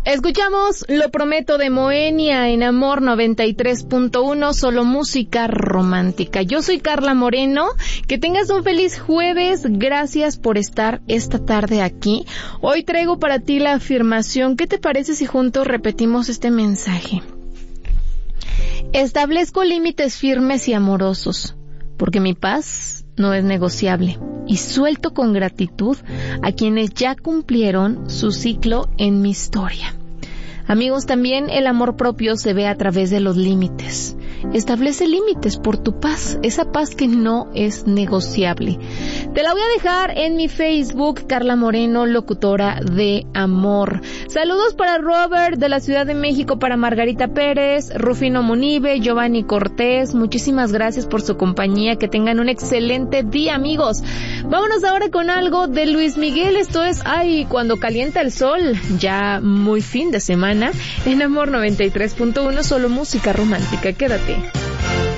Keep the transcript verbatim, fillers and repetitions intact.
Escuchamos Lo Prometo de Moenia en Amor noventa y tres punto uno, solo música romántica. Yo soy Carla Moreno, que tengas un feliz jueves, gracias por estar esta tarde aquí. Hoy traigo para ti la afirmación, ¿qué te parece si juntos repetimos este mensaje? Establezco límites firmes y amorosos, porque mi paz no es negociable, y suelto con gratitud a quienes ya cumplieron su ciclo en mi historia. Amigos, también el amor propio se ve a través de los límites. Establece límites por tu paz, esa paz que no es negociable. Te la voy a dejar en mi Facebook, Carla Moreno, locutora de amor. Saludos para Robert de la Ciudad de México, para Margarita Pérez, Rufino Munive, Giovanni Cortés. Muchísimas gracias por su compañía. Que tengan un excelente día, amigos. Vámonos ahora con algo de Luis Miguel. Esto es Ay, cuando calienta el sol. Ya muy fin de semana. En Amor noventa y tres punto uno, solo música romántica. Quédate.